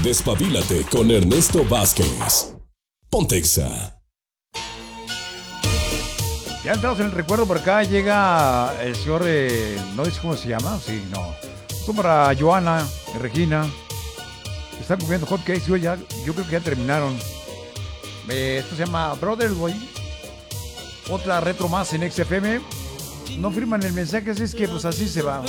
Despabilate con Ernesto Vázquez. Pontexa. Ya entramos en el recuerdo, por acá llega el señor, no dice cómo se llama, sí, no. Esto para Joana y Regina. Están comiendo hot cakes, yo creo que ya terminaron. Esto se llama Brothers Boy. Otra retro más en XFM. No firman el mensaje, así es que pues así se va.